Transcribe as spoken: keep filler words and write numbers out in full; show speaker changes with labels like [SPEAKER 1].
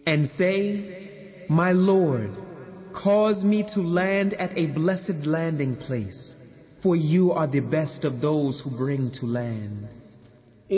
[SPEAKER 1] and say, "My Lord, cause me to land at a blessed landing place, for you are the best of those who bring to land."